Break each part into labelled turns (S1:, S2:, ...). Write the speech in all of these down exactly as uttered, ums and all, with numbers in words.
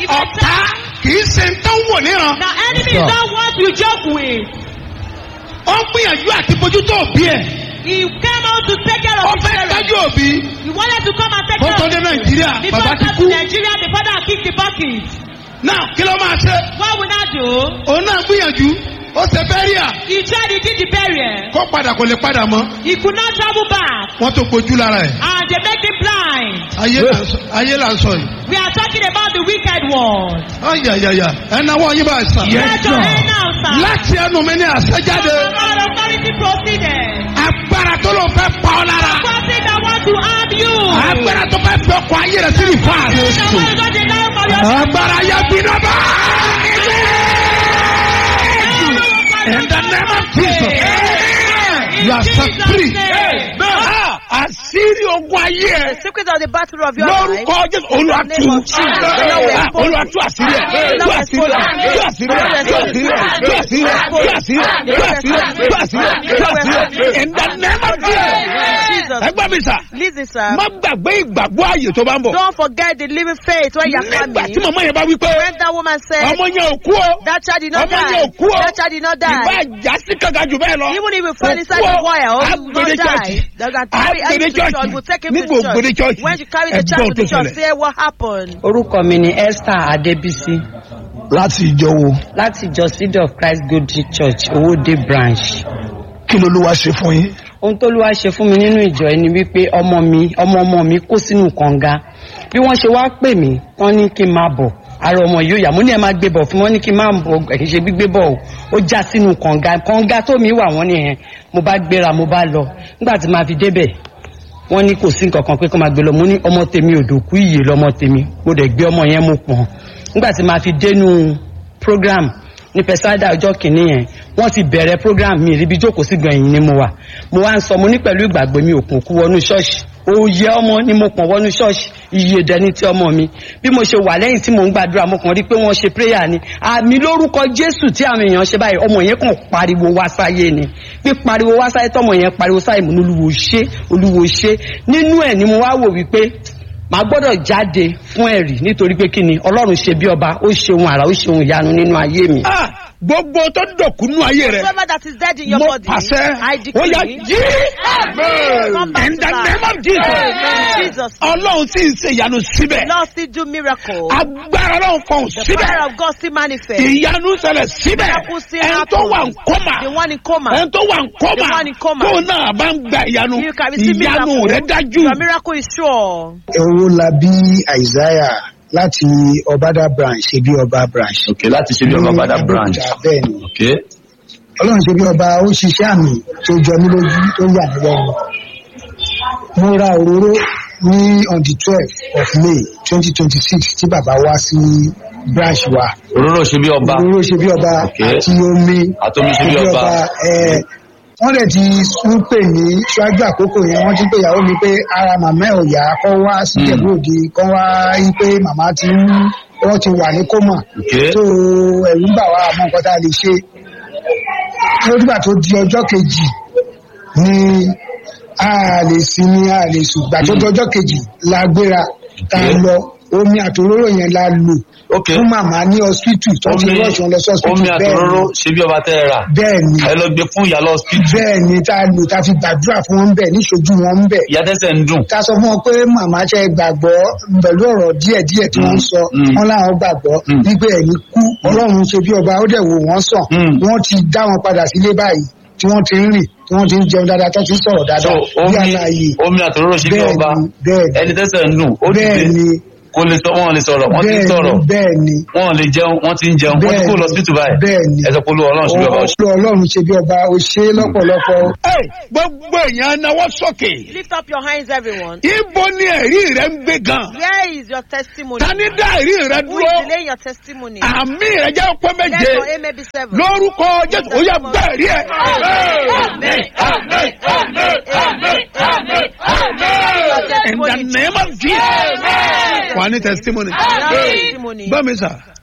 S1: ọ̀tá kìí ṣe ń tán wò níran.
S2: The enemy is not what you joke with.
S1: Ó ń gbìyànjú àti bójútó òbí ẹ̀.
S2: He came out to take care
S1: Ó
S2: of his
S1: fẹ́
S2: parents.
S1: tọ́jú òbí.
S2: He wanted to come and take
S1: Ó
S2: care
S1: tó
S2: of
S1: dé
S2: his
S1: Nàìjíríà,
S2: Before
S1: bàbá
S2: he
S1: ti
S2: got
S1: kú.
S2: to Nigeria, the father kicked the bucket.
S1: Náà kí ló máa ṣe?
S2: What will I do?
S1: Òun náà gbìyànjú. Ó ṣe bẹ́ríà.
S2: He tried, he did the burial.
S1: Kó padà kò lè padà mọ́.
S2: He could not travel back.
S1: Wọ́n tó gbojú lára ẹ̀.
S2: And they make him blind.
S1: Ayé là ń sọ- ayé là ń sọ yìí.
S2: We are talking about the wicked one.
S1: Ayayaya ẹ náwó yín bá ẹ sàn.
S2: Let your hand now, sir.
S1: Láti ẹnu mi ní àṣẹjáde.
S2: Our authority proceeded.
S1: Agbára tó ló fẹ́ pa ọ́ lára.
S2: Something that want to harm you.
S1: Agbára tó fẹ́ fi ọkọ̀ ayé rẹ̀ sí ìfà.
S2: That want to deny from your
S1: Agbára yẹ gbiná bá. In the name of Jesus. You are set free. Àṣírí ogun ayé ẹ̀.
S3: The secret of the battle of your life.
S1: Lórúkọ Jésù olùwàtú. Olùwàtú àṣírí ẹ̀. Tú àṣírí ẹ̀. Tú àṣírí ẹ̀. Tú àṣírí ẹ̀. Tú àṣírí ẹ̀. Tú àṣírí ẹ̀. Tú àṣírí ẹ̀. Tú àṣírí ẹ̀. Tú àṣírí ẹ̀. In the name of Jesus. Ẹgbẹ́ mi sà.
S3: Listen, sir.
S1: Má gbàgbé ìgbàgbọ́ ààyè tó bá ń bọ̀.
S3: Don't forget the living faith when you're
S1: Nígbà tí
S3: coming.
S1: màmá yẹn bá wí pé
S3: When that woman said,
S1: ọmọ yẹn ò kú o.
S3: that child did not
S1: Ọmọ yẹn
S3: die.
S1: ò kú o.
S3: That child did not
S1: Ìbá
S3: die.
S1: ìjà sí kankan jù bẹ́ẹ̀ lọ.
S3: Even if you fall
S1: Kò
S3: inside
S1: kú
S3: the
S1: o.
S3: wire,
S1: Á
S3: you will
S1: gbé
S3: not
S1: dé
S3: die.
S1: church.
S3: They're going to
S1: Á
S3: carry
S1: gbé dé
S3: him to
S1: church.
S3: church. We'll take him to
S1: Nígbà ògbé dé
S3: church.
S1: church.
S3: When you carry the
S1: Ẹgbọ́n
S3: child to
S1: tó
S3: the church,
S1: ṣẹlẹ̀.
S3: say what happened.
S4: Orúkọ mi ni Esther Adébísí
S5: láti ìjọ wo
S4: láti ìjọ Seed of Christ Golden Church Owódé branch.
S5: kí ló ló wá ṣe fún yín.
S4: Ohun tó Olúwa ṣe fún mi nínú ìjọ ẹni wípé ọmọ mi ọmọ ọmọ mi kó sínú kànga. Bí wọ́n ṣe wá pè mí, wọ́n ní kí n máa bọ̀. Ara ọmọ yóò yà, mo ní ẹ máa gbé bọ̀ fún wọn ní kí n máa bọ̀ kì í ṣe gbígbé bọ̀ o. Ó já sínú kànga. Kànga tó mi wà wọ́n nìyẹn. Mo bá gbéra mo bá lọ. Nígbà tí màá fi débẹ̀, wọ́n ní kò sí nǹkan kan pé kó máa gbé lọ. Mo ní ọmọ tèmi òdòkú ìyè lọmọ tèmi. Mo dẹ̀ gbé ọmọ yẹn mo pọ̀n. Nígbà tí màá fi dénú program ní pẹ̀sáìdà ọjọ́ kìíní yẹn, wọ́n ti bẹ̀rẹ̀ program mi ríbi jókòó sí gbẹ̀yìn ni mo wà. Mo wá ń sọ mo ní pẹ̀lú ìgbàgbọ́ mi òkun kú wọnú ṣọ́ọ̀ṣì. Oyè ọmọ ni mo pọ̀n wọnú ṣọ́ọ̀ṣì. Iye dẹni tí ọmọ mi. Bí mo ṣe wà lẹ́yìn tí mò ń gbàdúrà mo kàn rí pé wọ́n ṣe prayer ni. Àmì lórúkọ Jésù tí àwọn èèyàn ṣe báyìí ọmọ yẹn kàn pariwo wá sáyé ni. Bí pariwo wá sáyé tọmọ yẹn pariwo sáyé mo ní Olúwo ṣe Olúwo ṣe. Nínú ẹ̀ ni mo wá wò wípé màá gbọ́dọ̀ jáde fún ẹ̀rí nítorí pé kí ni Ọlọ́run ṣe bí ọba ó ṣe ohun àrà ó ṣe ohun ìyanu nínú ayé mi.
S1: Gbogbo tó dọ̀kú nú ayé rẹ̀.
S3: Whoever that is dead in your
S1: Mo
S3: body,
S1: pàṣẹ.
S3: I
S1: Ó yá
S3: decree.
S1: jí.
S3: Come back
S1: In
S3: to
S1: the
S3: life.
S1: name of Jesus.
S3: Amen. Jesus.
S1: Ọlọ́run sì ń ṣe ìyanu síbẹ̀.
S3: Lord still do miracle.
S1: Agbára Ọlọ́run fọhùn
S3: The
S1: síbẹ̀.
S3: power of God still manifest.
S1: Ìyanu ṣẹlẹ̀ síbẹ̀.
S3: Miracle still
S1: Ẹni tó wà ń
S3: happen.
S1: kọ́mà.
S3: The one in coma.
S1: Ẹni tó wà ń kọ́mà.
S3: The one in coma.
S1: Tó náà bá ń gba ìyanu.
S3: You can receive
S1: Ìyanu
S3: miracle.
S1: rẹ̀ dájú.
S3: Your miracle is sure.
S5: Owó la bí Isaiah láti Ọbádà branch ṣe bí ọba branch.
S6: Okay, láti ṣe bí ọba bàdà branch.
S5: bẹ́ẹ̀ ni
S6: Okay.
S5: Ọlọ́run ṣe bí ọba ó ṣiṣẹ́ àmì tó jọ mí lójú tó yà mí lẹ́nu. Mo ra òróró ní on the twelve of May twenty twenty six tí bàbá wá sí branch wa.
S6: Òróró ṣe bí ọba.
S5: Òróró ṣe bí ọba
S6: Okay.
S5: àti omi
S6: Àtomi ṣe bí ọba.
S5: ẹ̀, wọ́n dẹ̀ ti ń pè ní ṣáájú àkókò yẹn wọ́n ti pè ìyàwó mi pé ara màmá ẹ̀ ò yá kọ́ wá sí Ìjẹ̀bú Òde kọ́ wá rí pé màmá ti ń wọ́n ti wà ní kómà.
S6: Okay.
S5: tó ẹ̀rù ń bà wá àmọ́ nǹkan tá a lè ṣe. Nígbà tó di ọjọ́ kejì ni a lè sinmi a lè sùn. Gbà tó di ọjọ́ kejì la gbéra tá a lọ omi àtòróró yẹn la lò
S6: Okay.
S5: fún màmá ní hospital tó ti
S6: Omi
S5: rọ́ọ̀ṣì wọn lọ sí hospital.
S6: omi
S5: bẹ́ẹ̀
S6: àtòróró
S5: ni
S6: ṣe bí ọba tẹ́ ẹ rà.
S5: bẹ́ẹ̀ ni
S6: Ẹ lọ gbé fún ìyá lọ hospital.
S5: bẹ́ẹ̀ ni tá a lò tá a fi gbàdúrà fún wọn bẹ́ẹ̀ níṣojú wọn bẹ́ẹ̀.
S6: Ìyá tẹ́sẹ̀ ń dùn.
S5: Ká sọ fún wọn pé màmá ṣe gbàgbọ́ pẹ̀lú ọ̀rọ̀ díẹ̀díẹ̀ tí wọ́n ń sọ
S6: Mm.
S5: wọ́n láwọn gbàgbọ́
S6: Mm.
S5: wípé ẹ̀mí kú Ọlọ́run ṣe bí ọba ó dẹ̀ wò wọ́n sàn
S6: Mm.
S5: wọ́n ti dá wọn padà sílé báyìí tí wọ́n ti ń rìn tí wọ́n ti ń jẹun dáadáa tó ti ń sọ̀rọ̀
S6: So
S5: dáadáa bí
S6: omi
S5: àlàyé.
S6: omi àtòróró ṣe bí
S5: Bẹ́ẹ̀
S6: ọba.
S5: ni, bẹ́ẹ̀ ni.
S6: Ẹni tẹ́sẹ̀ ń dùn. Ó ti
S5: bẹ́ẹ̀
S6: dé.
S5: ni
S6: Kò lè sọ wọ́n lè sọ̀rọ̀. Wọ́n ti ń
S5: bẹ́ẹ̀
S6: sọ̀rọ̀.
S5: ni bẹ́ẹ̀ ni
S6: Wọ́n lè jẹun. Wọ́n ti ń jẹun. Wọ́n ti kó lọ hospital báyìí.
S5: bẹ́ẹ̀ ni
S6: Ẹ sọ pé Olúwa Ọlọ́run ṣe bí ọba. ó ṣe.
S5: Ọlọ́run Ọlọ́run ṣe bí ọba ó ṣe é lọ́pọ̀lọpọ̀.
S1: Gbogbo èèyàn náwó sókè.
S3: Lift up your hands, everyone.
S1: Ibo ni ẹ̀rí rẹ̀ ń gbé gan?
S3: Where is your testimony?
S1: Ta ni dá ẹ̀rí rẹ̀
S3: Who
S1: dúró?
S3: is delaying your testimony?
S1: Àmì rẹ̀ jẹ́ ọpẹ́
S3: Let
S1: méje.
S3: your aim be seven.
S1: Lórúkọ Jésù, ó yá gbá ẹ̀rí ẹ̀. In the name of Jesus. Wà ní testimony.
S3: Testimony.
S1: Gbọ́ mi sà,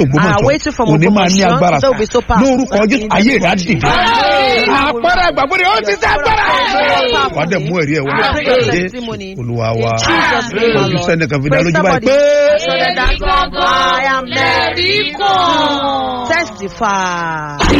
S3: are waiting
S1: látògbómọ̀ṣọ́
S3: from
S1: òní máa ní
S3: Ògbómọ̀ṣọ́,
S1: agbára
S3: they will be so powerful.
S1: lórúkọ Jésù ayé rẹ̀ á dìde àpárá àgbàgbọ́ rẹ̀ ó ti sẹ́ agbára. wà á dẹ̀ mú ẹ̀rí ẹ̀ wá.
S3: I bring your testimony.
S1: olúwa wa.
S3: In Jesus' name,
S1: ojú
S3: Lord.
S1: sẹ́ni kan fi dá
S3: Praise
S1: lójú báyìí
S3: somebody.
S1: pé.
S3: So that I am there.
S2: Ẹ̀rí kan.
S3: Testify.